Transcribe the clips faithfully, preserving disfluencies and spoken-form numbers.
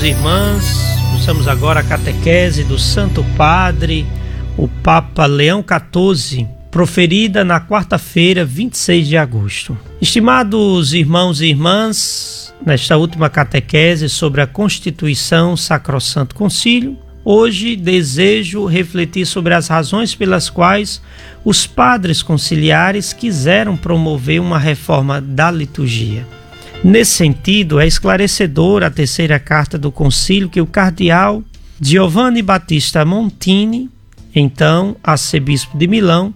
irmãs, usamos agora a catequese do Santo Padre, o Papa Leão quatorze, proferida na quarta-feira, vinte e seis de agosto. Estimados irmãos e irmãs, nesta última catequese sobre a Constituição Sacrossanto Concílio, hoje desejo refletir sobre as razões pelas quais os padres conciliares quiseram promover uma reforma da liturgia. Nesse sentido, é esclarecedora a terceira carta do concílio que o cardeal Giovanni Battista Montini, então arcebispo de Milão,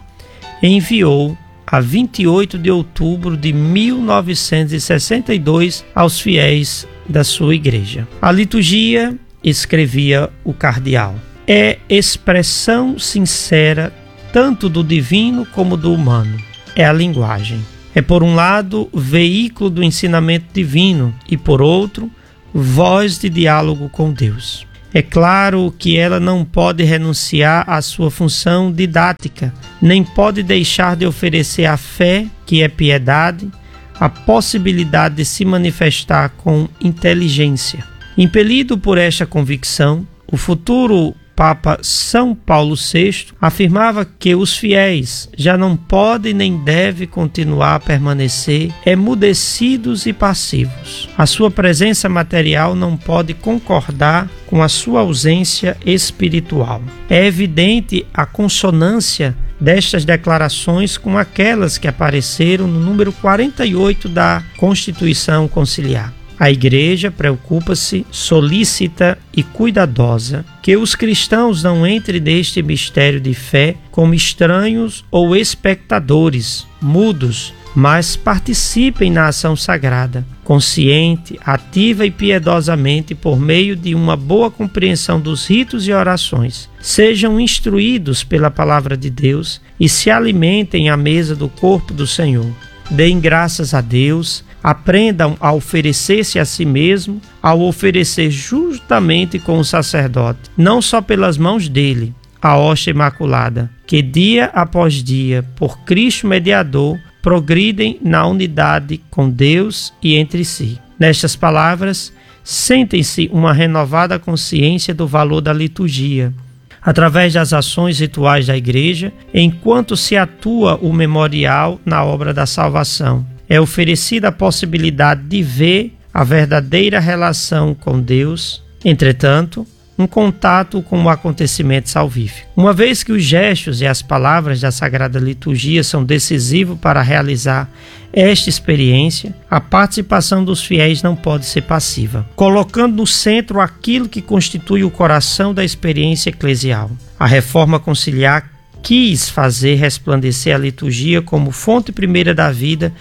enviou a vinte e oito de outubro de mil novecentos e sessenta e dois aos fiéis da sua igreja. A liturgia, escrevia o cardeal, é expressão sincera tanto do divino como do humano. É a linguagem. É, por um lado, veículo do ensinamento divino e, por outro, voz de diálogo com Deus. É claro que ela não pode renunciar à sua função didática, nem pode deixar de oferecer a fé, que é piedade, a possibilidade de se manifestar com inteligência. Impelido por esta convicção, o futuro Papa São Paulo sexto afirmava que os fiéis já não podem nem devem continuar a permanecer emudecidos e passivos. A sua presença material não pode concordar com a sua ausência espiritual. É evidente a consonância destas declarações com aquelas que apareceram no número quarenta e oito da Constituição Conciliar. A Igreja preocupa-se, solícita e cuidadosa que os cristãos não entrem neste mistério de fé como estranhos ou espectadores, mudos, mas participem na ação sagrada, consciente, ativa e piedosamente por meio de uma boa compreensão dos ritos e orações. Sejam instruídos pela palavra de Deus e se alimentem à mesa do corpo do Senhor. Deem graças a Deus, aprendam a oferecer-se a si mesmo, ao oferecer justamente com o sacerdote, não só pelas mãos dele, a hóstia imaculada, que dia após dia, por Cristo mediador, progridem na unidade com Deus e entre si. Nestas palavras, sentem-se uma renovada consciência do valor da liturgia, através das ações rituais da Igreja, enquanto se atua o memorial na obra da salvação. É oferecida a possibilidade de ver a verdadeira relação com Deus, entretanto, um contato com o acontecimento salvífico. Uma vez que os gestos e as palavras da Sagrada Liturgia são decisivos para realizar esta experiência, a participação dos fiéis não pode ser passiva, colocando no centro aquilo que constitui o coração da experiência eclesial. A Reforma Conciliar quis fazer resplandecer a liturgia como fonte primeira da vida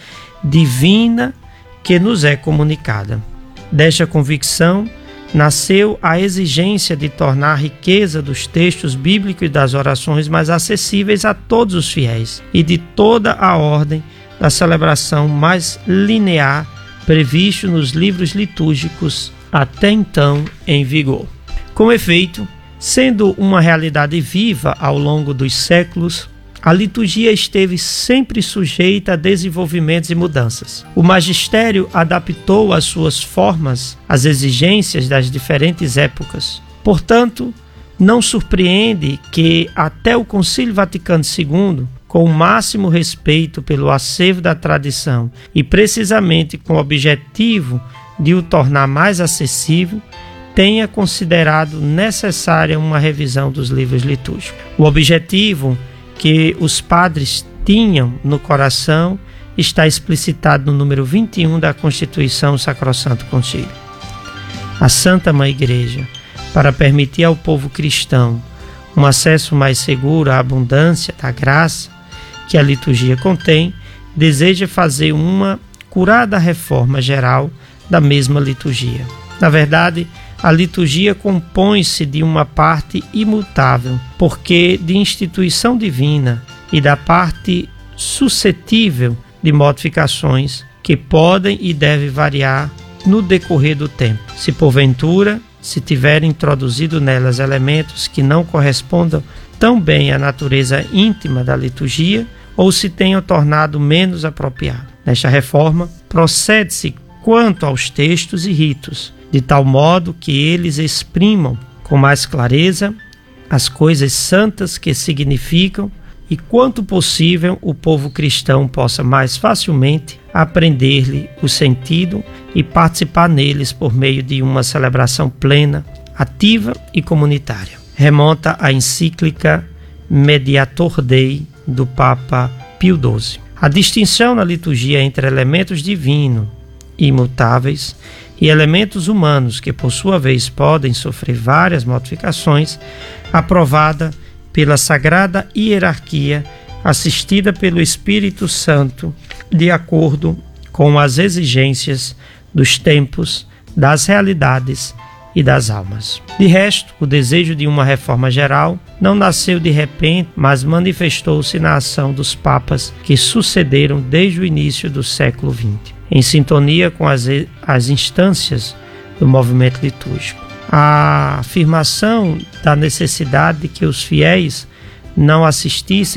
divina que nos é comunicada. Desta convicção nasceu a exigência de tornar a riqueza dos textos bíblicos e das orações mais acessíveis a todos os fiéis e de toda a ordem da celebração mais linear previsto nos livros litúrgicos até então em vigor. Com efeito, sendo uma realidade viva ao longo dos séculos, a liturgia esteve sempre sujeita a desenvolvimentos e mudanças. O magistério adaptou as suas formas às exigências das diferentes épocas. Portanto, não surpreende que até o Concílio Vaticano segundo, com o máximo respeito pelo acervo da tradição e precisamente com o objetivo de o tornar mais acessível, tenha considerado necessária uma revisão dos livros litúrgicos. O objetivo que os padres tinham no coração está explicitado no número vinte e um da Constituição Sacrossanto Concílio. A Santa Mãe Igreja, para permitir ao povo cristão um acesso mais seguro à abundância da graça que a liturgia contém, deseja fazer uma curada reforma geral da mesma liturgia. Na verdade, a liturgia compõe-se de uma parte imutável, porque de instituição divina, e da parte suscetível de modificações que podem e devem variar no decorrer do tempo. Se porventura se tiver introduzido nelas elementos que não correspondam tão bem à natureza íntima da liturgia, ou se tenham tornado menos apropriado. Nesta reforma, procede-se quanto aos textos e ritos, de tal modo que eles exprimam com mais clareza as coisas santas que significam e, quanto possível, o povo cristão possa mais facilmente aprender-lhe o sentido e participar neles por meio de uma celebração plena, ativa e comunitária. Remonta à encíclica Mediator Dei do Papa Pio doze. A distinção na liturgia entre elementos divinos imutáveis e elementos humanos que, por sua vez, podem sofrer várias modificações, aprovada pela sagrada hierarquia, assistida pelo Espírito Santo, de acordo com as exigências dos tempos, das realidades e das almas. De resto, o desejo de uma reforma geral não nasceu de repente, mas manifestou-se na ação dos papas que sucederam desde o início do século vinte, em sintonia com as, as instâncias do movimento litúrgico. A afirmação da necessidade de que os fiéis não assistissem